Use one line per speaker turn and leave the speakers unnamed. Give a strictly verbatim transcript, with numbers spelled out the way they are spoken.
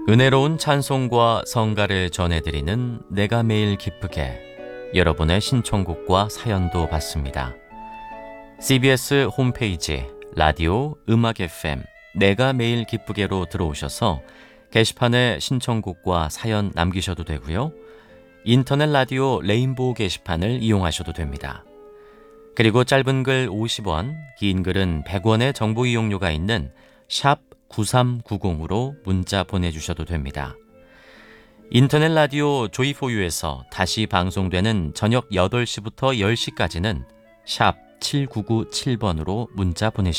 은혜로운 찬송과 성가를 전해드리는 내가 매일 기쁘게, 여러분의 신청곡과 사연도 받습니다. 씨비에스 홈페이지 라디오 음악 에프엠 내가 매일 기쁘게로 들어오셔서 게시판에 신청곡과 사연 남기셔도 되고요. 인터넷 라디오 레인보우 게시판을 이용하셔도 됩니다. 그리고 짧은 글 오십 원, 긴 글은 백 원의 정보 이용료가 있는 샵 구삼구공으로 문자 보내주셔도 됩니다. 인터넷 라디오 조이포유에서 다시 방송되는 저녁 여덟 시부터 열 시까지는 샵 칠구구칠 번으로 문자 보내주십시오.